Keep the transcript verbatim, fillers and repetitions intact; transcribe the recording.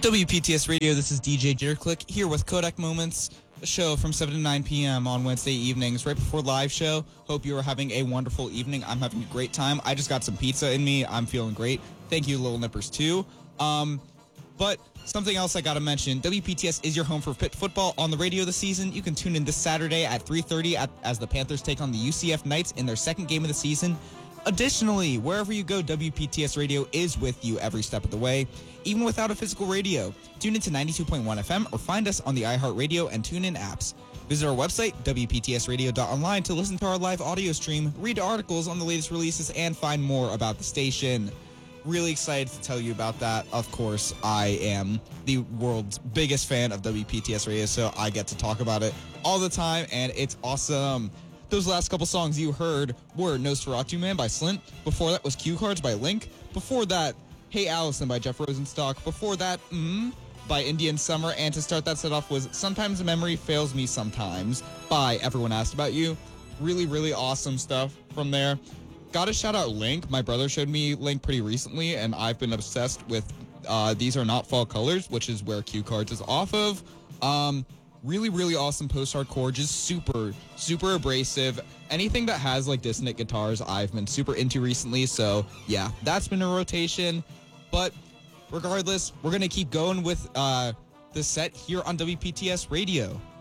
W P T S Radio, this is D J Jerklick here with Kodak Moments, a show from seven to nine p.m. on Wednesday evenings, right before live show. Hope you are having a wonderful evening. I'm having a great time. I just got some pizza in me. I'm feeling great. Thank you, Little Nippers, too. Um, but something else I got to mention, W P T S is your home for Pitt football on the radio this season. You can tune in this Saturday at three thirty at, as the Panthers take on the U C F Knights in their second game of the season. Additionally, wherever you go, W P T S Radio is with you every step of the way, even without a physical radio. Tune into ninety-two point one F M or find us on the iHeartRadio and TuneIn apps. Visit our website, W P T S radio dot online, to listen to our live audio stream, read articles on the latest releases, and find more about the station. Really excited to tell you about that. Of course, I am the world's biggest fan of W P T S Radio, so I get to talk about it all the time, and it's awesome. Those last couple songs you heard were Nosferatu Man by Slint. Before that was Cue Cards by Link. Before that, Hey Allison by Jeff Rosenstock. Before that, Mmm by Indian Summer. And to start that set off was Sometimes Memory Fails Me Sometimes by Everyone Asked About You. Really, really awesome stuff from there. Gotta shout out Link. My brother showed me Link pretty recently, and I've been obsessed with uh, These Are Not Fall Colors, which is where Cue Cards is off of. Um... Really, really awesome post-hardcore, just super, super abrasive. Anything that has, like, dissonant guitars, I've been super into recently. So, yeah, that's been a rotation. But regardless, we're going to keep going with uh, the set here on W P T S Radio.